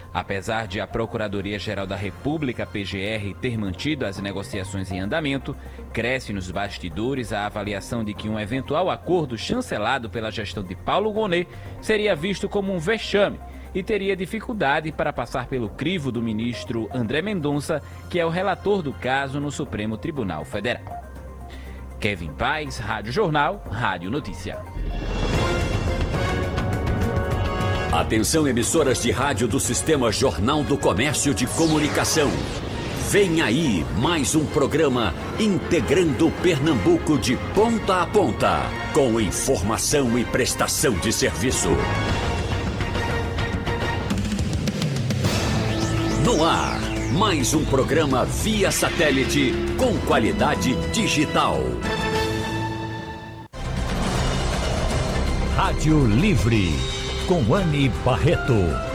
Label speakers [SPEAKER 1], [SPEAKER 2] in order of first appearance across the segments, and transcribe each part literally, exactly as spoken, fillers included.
[SPEAKER 1] Apesar de a Procuradoria-Geral da República, P G R, ter mantido as negociações em andamento, cresce nos bastidores a avaliação de que um eventual acordo chancelado pela gestão de Paulo Gonet seria visto como um vexame e teria dificuldade para passar pelo crivo do ministro André Mendonça, que é o relator do caso no Supremo Tribunal Federal. Kevin Paz, Rádio Jornal, Rádio Notícia.
[SPEAKER 2] Atenção, emissoras de rádio do Sistema Jornal do Comércio de Comunicação. Vem aí mais um programa integrando Pernambuco de ponta a ponta, com informação e prestação de serviço. No ar, mais um programa via satélite com qualidade digital. Rádio Livre, com Anne Barreto.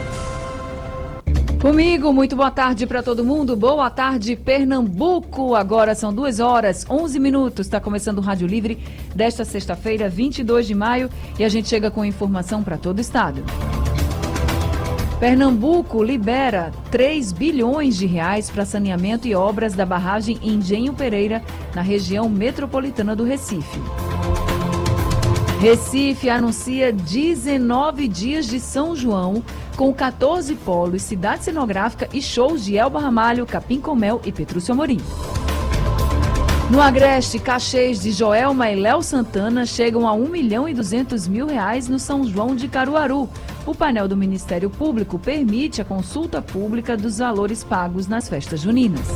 [SPEAKER 3] Comigo, muito boa tarde para todo mundo. Boa tarde, Pernambuco. Agora são duas horas, onze minutos. Está começando o Rádio Livre desta sexta-feira, vinte e dois de maio, e a gente chega com informação para todo o estado. Pernambuco libera três bilhões de reais para saneamento e obras da barragem Engenho Pereira, na região metropolitana do Recife. Recife anuncia dezenove dias de São João, com quatorze polos, cidade cenográfica e shows de Elba Ramalho, Capim Comel e Petrúcio Amorim. No Agreste, cachês de Joelma e Léo Santana chegam a um milhão e duzentos mil reais no São João de Caruaru. O painel do Ministério Público permite a consulta pública dos valores pagos nas festas juninas.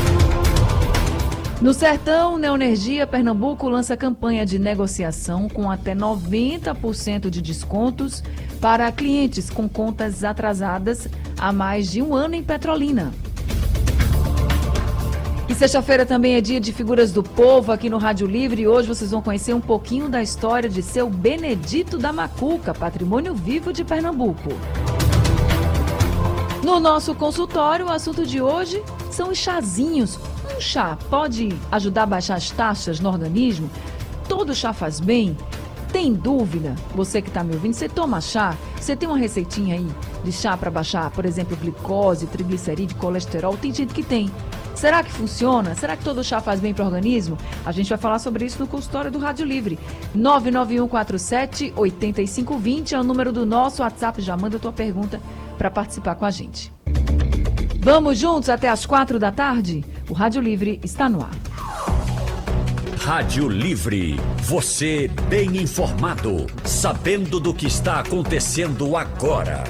[SPEAKER 3] No Sertão, Neoenergia Pernambuco lança campanha de negociação com até noventa por cento de descontos para clientes com contas atrasadas há mais de um ano em Petrolina. E sexta-feira também é dia de figuras do povo aqui no Rádio Livre, e hoje vocês vão conhecer um pouquinho da história de seu Benedito da Macuca, patrimônio vivo de Pernambuco. No nosso consultório, o assunto de hoje são os chazinhos. Um chá pode ajudar a baixar as taxas no organismo? Todo chá faz bem? Tem dúvida? Você que está me ouvindo, você toma chá? Você tem uma receitinha aí de chá para baixar, por exemplo, glicose, triglicerídeo, colesterol? Tem gente que tem. Será que funciona? Será que todo chá faz bem para o organismo? A gente vai falar sobre isso no consultório do Rádio Livre. nove nove um quatro sete oito cinco dois zero é o número do nosso WhatsApp. Já manda a tua pergunta para participar com a gente. Vamos juntos até as quatro da tarde? O Rádio Livre está no ar.
[SPEAKER 2] Rádio Livre, você bem informado, sabendo do que está acontecendo agora.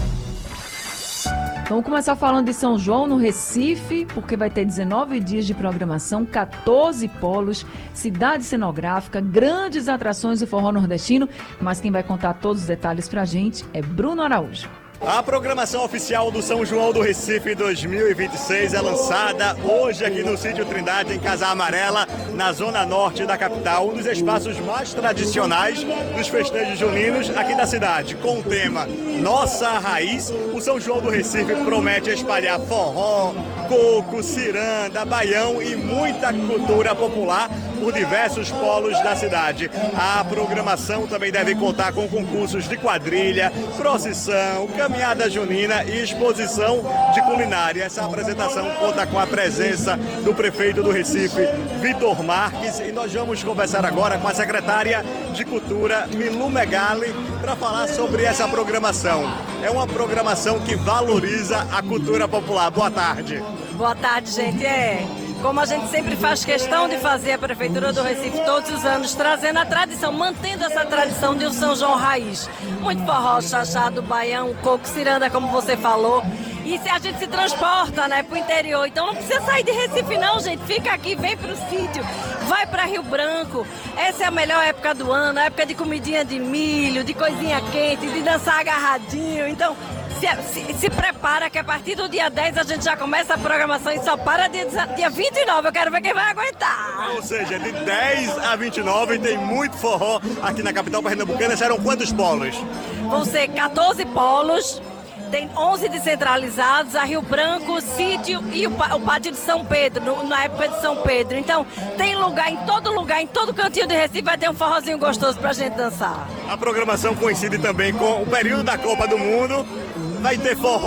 [SPEAKER 3] Vamos começar falando de São João, no Recife, porque vai ter dezenove dias de programação, quatorze polos, cidade cenográfica, grandes atrações do forró nordestino. Mas quem vai contar todos os detalhes pra gente é Bruno Araújo.
[SPEAKER 4] A programação oficial do São João do Recife dois mil e vinte e seis é lançada hoje aqui no Sítio Trindade, em Casa Amarela, na zona norte da capital, um dos espaços mais tradicionais dos festejos juninos aqui da cidade. Com o tema Nossa Raiz, o São João do Recife promete espalhar forró, coco, ciranda, baião e muita cultura popular por diversos polos da cidade. A programação também deve contar com concursos de quadrilha, procissão, caminhada junina e exposição de culinária. Essa apresentação conta com a presença do prefeito do Recife, Vitor Marques, e nós vamos conversar agora com a secretária de Cultura, Milu Megali, para falar sobre essa programação. É uma programação que valoriza a cultura popular. Boa tarde.
[SPEAKER 5] Boa tarde, gente. É, como a gente sempre faz questão de fazer, a Prefeitura do Recife todos os anos, trazendo a tradição, mantendo essa tradição de um São João raiz. Muito forró, chachado, baião, coco, ciranda, como você falou. E se a gente se transporta, né, pro interior, então não precisa sair de Recife não, gente, fica aqui, vem pro sítio, vai para Rio Branco. Essa é a melhor época do ano, a época de comidinha de milho, de coisinha quente, de dançar agarradinho. Então se, se, se prepara que a partir do dia dez a gente já começa a programação e só para dia, dia vinte e nove, eu quero ver quem vai aguentar.
[SPEAKER 4] Ou seja, de dez a vinte e nove tem muito forró aqui na capital pernambucana. Serão quantos polos?
[SPEAKER 5] Vão ser quatorze polos. Tem onze descentralizados, a Rio Branco, o Sítio e o, o Pátio de São Pedro, no, na época de São Pedro. Então, tem lugar, em todo lugar, em todo cantinho de Recife, vai ter um forrozinho gostoso pra gente dançar.
[SPEAKER 4] A programação coincide também com o período da Copa do Mundo. Vai ter forró